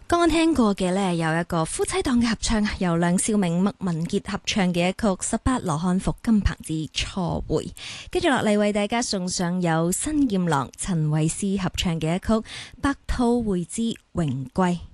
剛剛聽過嘅呢，有一個夫妻檔嘅合唱，由梁兆明、麥文傑合唱嘅一曲《18羅漢服金棚子初會》。跟住落嚟為大家送上有新劍郎陳慧思合唱嘅一曲《白兔會之榮歸》。